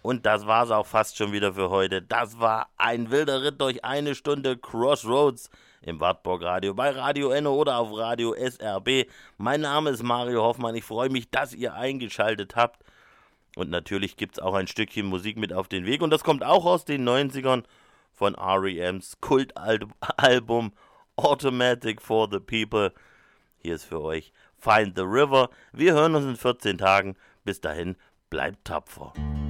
Und das war's auch fast schon wieder für heute. Das war ein wilder Ritt durch eine Stunde Crossroads im Wartburg Radio, bei Radio Enno oder auf Radio SRB. Mein Name ist Mario Hoffmann. Ich freue mich, dass ihr eingeschaltet habt. Und natürlich gibt's auch ein Stückchen Musik mit auf den Weg. Und das kommt auch aus den 90ern von R.E.M's Kultalbum Automatic for the People. Hier ist für euch Find the River. Wir hören uns in 14 Tagen. Bis dahin, bleibt tapfer.